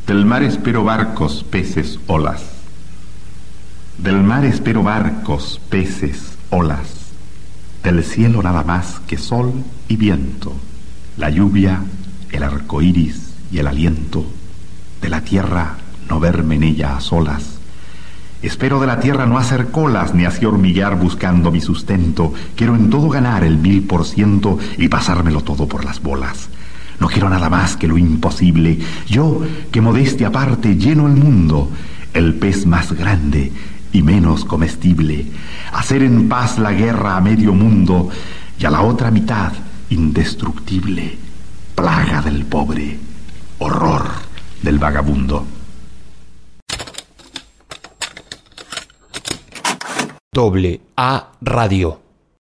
Del mar espero barcos, peces, olas. Del mar espero barcos, peces, olas. Del cielo nada más que sol y viento, la lluvia, el arco iris y el aliento. De la tierra no verme en ella a solas. Espero de la tierra no hacer colas ni así hormiguear buscando mi sustento. Quiero en todo ganar el 1000% y pasármelo todo por las bolas. No quiero nada más que lo imposible. Yo, que modestia aparte lleno el mundo, el pez más grande y menos comestible. Hacer en paz la guerra a medio mundo y a la otra mitad indestructible. Plaga del pobre, horror del vagabundo. AA Radio.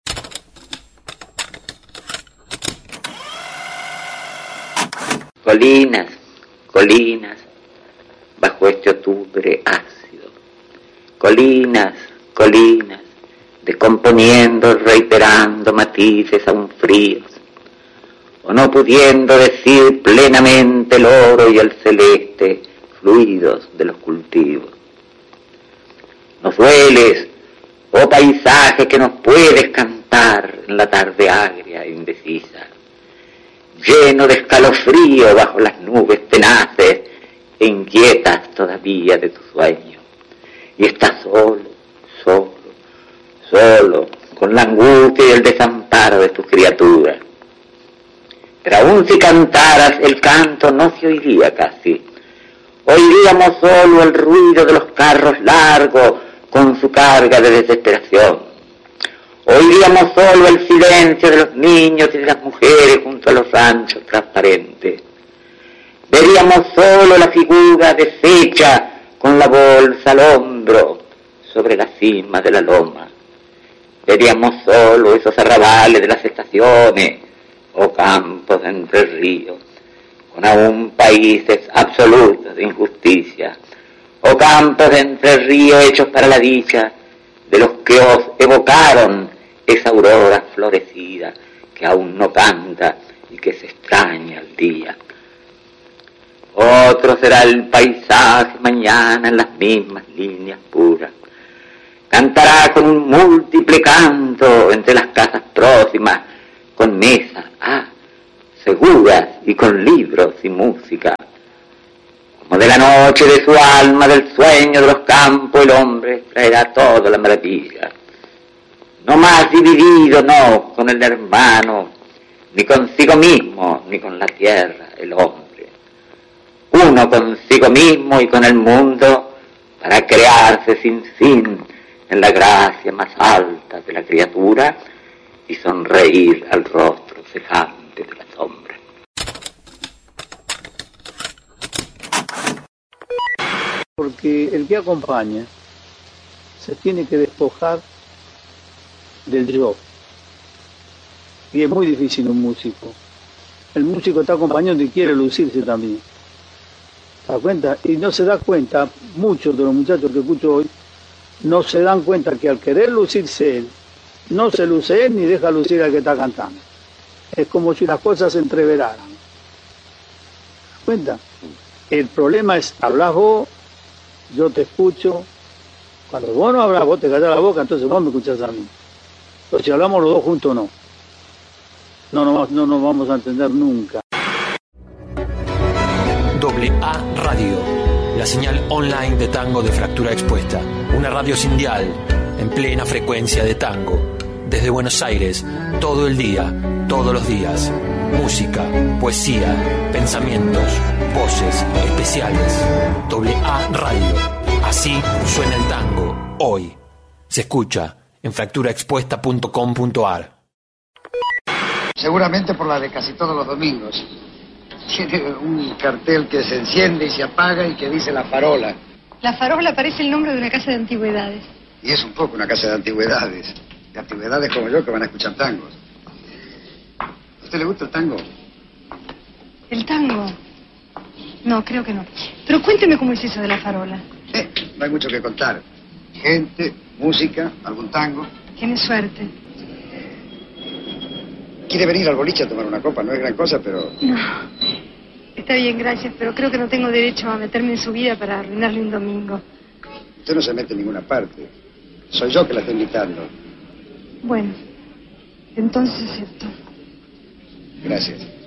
Colinas, colinas, bajo este octubre ácido. Colinas, colinas, descomponiendo, reiterando matices aún fríos, o no pudiendo decir plenamente el oro y el celeste, fluidos de los cultivos. Nos dueles, oh paisaje que nos puedes cantar en la tarde agria e indecisa, lleno de escalofrío bajo las nubes tenaces e inquietas todavía de tu sueño. Y estás solo, solo, solo, con la angustia y el desamparo de tus criaturas. Pero aún si cantaras, el canto no se oiría casi. Oiríamos solo el ruido de los carros largos con su carga de desesperación. Oiríamos solo el silencio de los niños y de las mujeres junto a los ranchos transparentes. Veríamos solo la figura deshecha con la bolsa al hombro sobre la cima de la loma. Veríamos solo esos arrabales de las estaciones o campos de Entre Ríos, con aún países absolutos de injusticia, o campos de Entre Ríos hechos para la dicha de los que os evocaron esa aurora florecida que aún no canta y que se extraña al día. Otro será el paisaje mañana en las mismas líneas puras. Cantará con un múltiple canto entre las casas próximas, con mesas, seguras y con libros y música. Como de la noche de su alma, del sueño de los campos, el hombre traerá toda la maravilla. No más dividido, no, con el hermano, ni consigo mismo, ni con la tierra, el hombre. Uno consigo mismo y con el mundo, para crearse sin fin en la gracia más alta de la criatura y sonreír al rostro cejante de la sombra. Porque el que acompaña se tiene que despojar del yo. Y es muy difícil un músico. El músico está acompañando y quiere lucirse también. ¿Te das cuenta? Y no se da cuenta, muchos de los muchachos que escucho hoy, no se dan cuenta que al querer lucirse él, no se luce él ni deja lucir al que está cantando. Es como si las cosas se entreveraran. ¿Te das cuenta? El problema es, hablas vos, yo te escucho. Cuando vos no hablas, vos te callás la boca, entonces vos me escuchás a mí. Pero si hablamos los dos juntos, no. No nos vamos a entender nunca. AA Radio, la señal online de tango de Fractura Expuesta. Una radio sin dial, en plena frecuencia de tango. Desde Buenos Aires, todo el día, todos los días. Música, poesía, pensamientos, voces especiales. AA Radio. Así suena el tango, hoy. Se escucha en fracturaexpuesta.com.ar. Seguramente por la de casi todos los domingos. Tiene un cartel que se enciende y se apaga y que dice La Farola. La Farola parece el nombre de una casa de antigüedades. Y es un poco una casa de antigüedades. De antigüedades como yo que van a escuchar tangos. ¿A usted le gusta el tango? ¿El tango? No, creo que no. Pero cuénteme cómo es eso de La Farola. No hay mucho que contar. Gente, música, algún tango. Tiene suerte. ¿Quiere venir al boliche a tomar una copa? No es gran cosa, pero... No. Está bien, gracias, pero creo que no tengo derecho a meterme en su vida para arruinarle un domingo. Usted no se mete en ninguna parte. Soy yo que la estoy invitando. Bueno, entonces acepto. Gracias.